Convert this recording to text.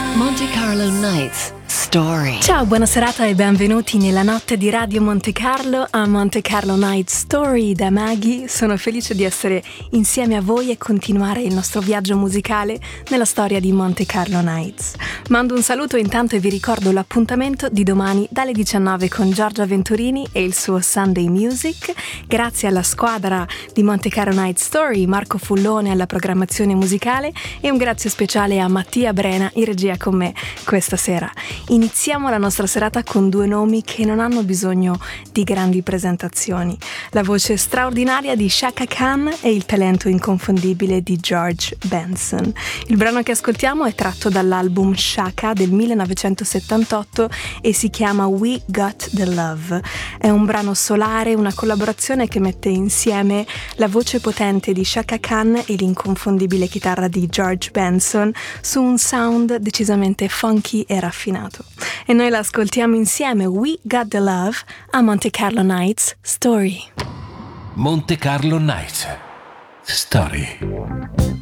Monte Carlo Nights Story. Ciao, buona serata e benvenuti nella notte di Radio Monte Carlo a Monte Carlo Night Story da Maggie. Sono felice di essere insieme a voi e continuare il nostro viaggio musicale nella storia di Monte Carlo Nights. Mando un saluto intanto e vi ricordo l'appuntamento di domani dalle 19 con Giorgia Venturini e il suo Sunday Music. Grazie alla squadra di Monte Carlo Night Story, Marco Fullone alla programmazione musicale e un grazie speciale a Mattia Brena in regia con me questa sera. Iniziamo la nostra serata con due nomi che non hanno bisogno di grandi presentazioni: la voce straordinaria di Chaka Khan e il talento inconfondibile di George Benson. Il brano che ascoltiamo è tratto dall'album Chaka del 1978 e si chiama We Got the Love. È un brano solare, una collaborazione che mette insieme la voce potente di Chaka Khan e l'inconfondibile chitarra di George Benson su un sound decisamente funky e raffinato. E noi la ascoltiamo insieme, We Got the Love, a Monte Carlo Nights Story. Monte Carlo Nights Story.